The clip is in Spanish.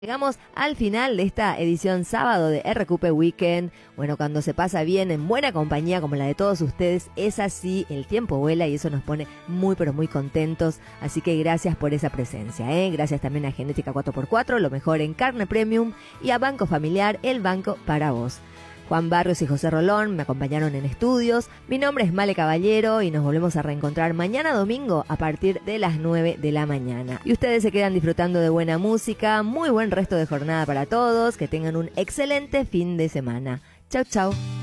Llegamos al final de esta edición sábado de RQP Weekend. Bueno, cuando se pasa bien en buena compañía como la de todos ustedes, es así, el tiempo vuela y eso nos pone muy pero muy contentos. Así que gracias por esa presencia, ¿eh? Gracias también a Genética 4x4, lo mejor en carne premium, y a Banco Familiar, el banco para vos. Juan Barrios y José Rolón me acompañaron en estudios. Mi nombre es Male Caballero y nos volvemos a reencontrar mañana domingo a partir de las 9 de la mañana. Y ustedes se quedan disfrutando de buena música, muy buen resto de jornada para todos, que tengan un excelente fin de semana. Chau, chau.